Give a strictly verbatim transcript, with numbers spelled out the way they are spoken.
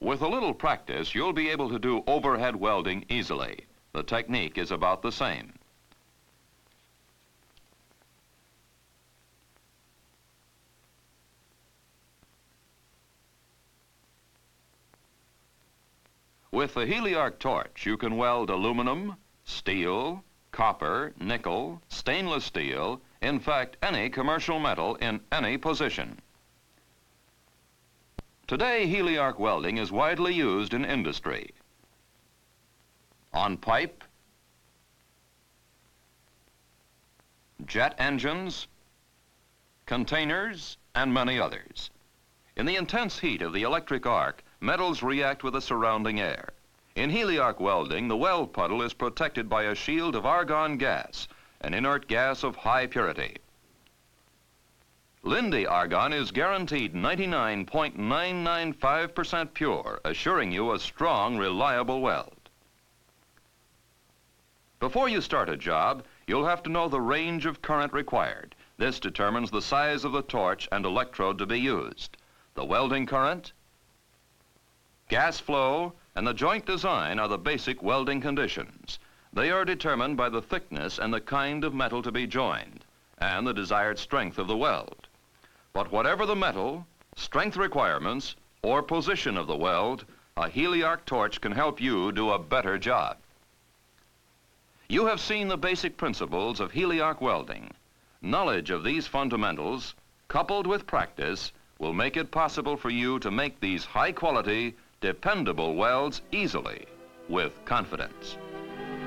With a little practice, you'll be able to do overhead welding easily. The technique is about the same. With the HeliArc torch, you can weld aluminum, steel, copper, nickel, stainless steel, in fact, any commercial metal in any position. Today, HeliArc welding is widely used in industry, on pipe, jet engines, containers, and many others. In the intense heat of the electric arc, metals react with the surrounding air. In HeliArc welding, the weld puddle is protected by a shield of argon gas, an inert gas of high purity. Linde argon is guaranteed ninety-nine point nine nine five percent pure, assuring you a strong, reliable weld. Before you start a job, you'll have to know the range of current required. This determines the size of the torch and electrode to be used. The welding current, gas flow, and the joint design are the basic welding conditions. They are determined by the thickness and the kind of metal to be joined, and the desired strength of the weld. But whatever the metal, strength requirements, or position of the weld, a HeliArc torch can help you do a better job. You have seen the basic principles of HeliArc welding. Knowledge of these fundamentals, coupled with practice, will make it possible for you to make these high-quality, dependable welds easily, with confidence.